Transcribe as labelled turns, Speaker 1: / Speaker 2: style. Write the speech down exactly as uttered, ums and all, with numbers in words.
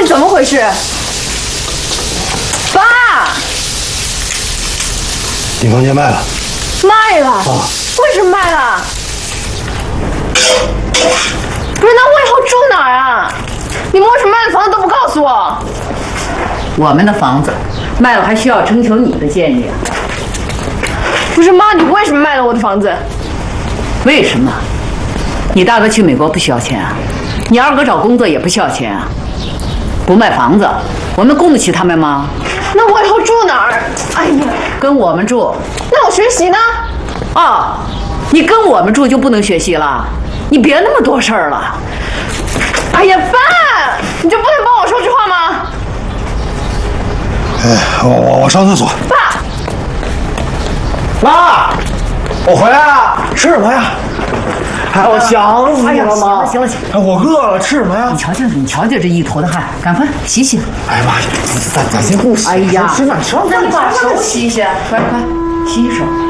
Speaker 1: 怎么回事？爸，
Speaker 2: 你房间卖了。
Speaker 1: 卖了？啊？为什么卖了？不是，那我以后住哪儿啊？你们为什么卖了房子都不告诉我？
Speaker 3: 我们的房子卖了还需要征求你的建议啊？
Speaker 1: 不是妈，你为什么卖了我的房子？
Speaker 3: 为什么？你大哥去美国不需要钱啊？你二哥找工作也不需要钱啊？不卖房子，我们供得起他们吗？
Speaker 1: 那我以后住哪儿？哎呀，
Speaker 3: 跟我们住。
Speaker 1: 那我学习呢？
Speaker 3: 啊，你跟我们住就不能学习了？你别那么多事儿了。
Speaker 1: 哎呀，爸，你就不能帮我说句话吗？
Speaker 2: 哎，我我我上厕所。
Speaker 1: 爸，
Speaker 2: 妈，我回来了，吃什么呀？哎，我想死你了，妈！
Speaker 3: 行了行了行了，
Speaker 2: 哎，我饿了，吃什么呀？
Speaker 3: 你瞧瞧你瞧瞧这一头的汗，赶快洗洗。
Speaker 2: 哎呀妈呀，咱咱先不洗。
Speaker 3: 哎呀，
Speaker 2: 吃饭吃饭，
Speaker 3: 那你把手洗洗，快快洗洗手。